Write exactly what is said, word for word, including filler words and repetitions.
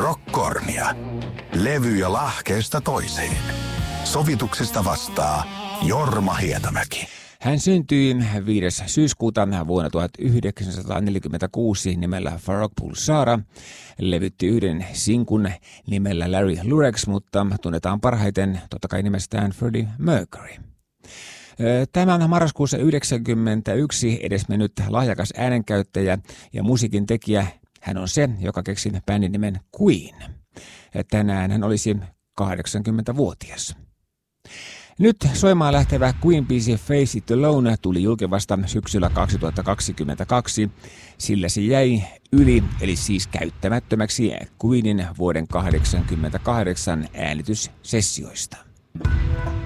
Rockkornia. Levyjä lahkeesta toiseen. Sovituksesta vastaa Jorma Hietamäki. Hän syntyi viides syyskuuta vuonna tuhatyhdeksänsataaneljäkymmentäkuusi nimellä Farrokh Bulsara. Levytti yhden sinkun nimellä Larry Lurex, mutta tunnetaan parhaiten totta kai nimestään Freddie Mercury. Tämän marraskuussa yhdeksänkymmentäyksi edesmennyt lahjakas äänenkäyttäjä ja musiikin tekijä, hän on se, joka keksi bändin nimen Queen. Tänään hän olisi kahdeksankymmentävuotias. Nyt soimaan lähtevä Queen-biisi Face It Alone tuli julki vasta syksyllä kaksituhattakaksikymmentäkaksi, sillä se jäi yli, eli siis käyttämättömäksi Queenin vuoden kahdeksankymmentäkahdeksan äänityssessioista.